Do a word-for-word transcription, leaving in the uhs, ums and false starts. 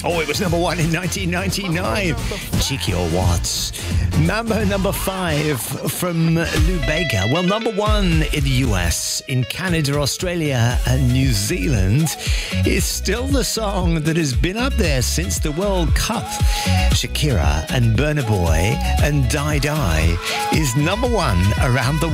Oh, it was number one in nineteen ninety-nine. Cheeky or what? Number number five from Lou Bega. Well, number one in the U S, in Canada, Australia, and New Zealand is still the song that has been up there since the World Cup. Shakira and Burna Boy and Die Die is number one around the world.